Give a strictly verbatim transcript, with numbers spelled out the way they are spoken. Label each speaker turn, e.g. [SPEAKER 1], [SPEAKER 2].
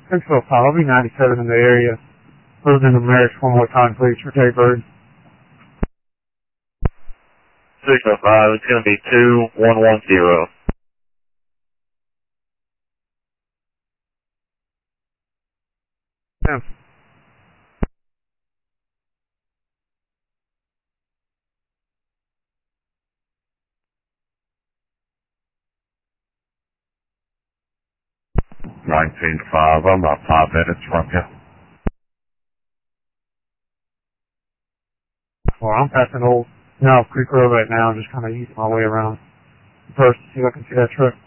[SPEAKER 1] six oh five, I'll be ninety-seven in the area. Those in the Merrick one more time, please, for Terry Bird.
[SPEAKER 2] six oh five, it's going to be two one one zero.
[SPEAKER 1] Yeah.
[SPEAKER 3] nineteen five, I'm about five minutes from you.
[SPEAKER 1] Well, I'm passing Old Now Creek Road right now, just kind of easing my way around first to see if I can see that truck.